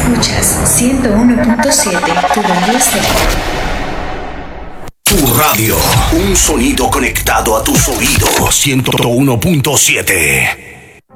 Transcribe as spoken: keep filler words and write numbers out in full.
Escuchas ciento uno punto siete, tu radio estéreo. Tu radio, un sonido conectado a tus oídos. ciento uno punto siete.